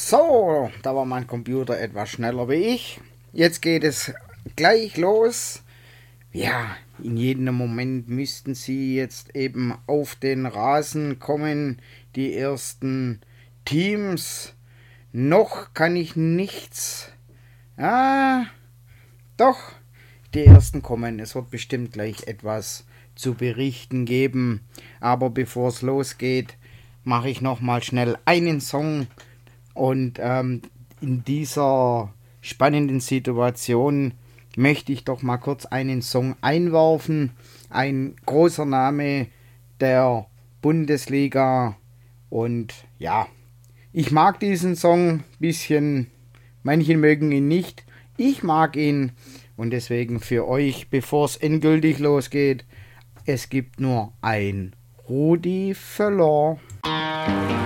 So, da war mein Computer etwas schneller wie ich. Jetzt geht es gleich los. Ja, in jedem Moment müssten sie jetzt eben auf den Rasen kommen, die ersten Teams. Noch kann ich nichts. Ah, doch, die ersten kommen. Es wird bestimmt gleich etwas zu berichten geben. Aber bevor es losgeht, mache ich noch mal schnell einen Song. Und in dieser spannenden Situation möchte ich doch mal kurz einen Song einwerfen. Ein großer Name der Bundesliga. Und ja, ich mag diesen Song ein bisschen. Manche mögen ihn nicht. Ich mag ihn. Und deswegen für euch, bevor es endgültig losgeht, es gibt nur ein Rudi Völler.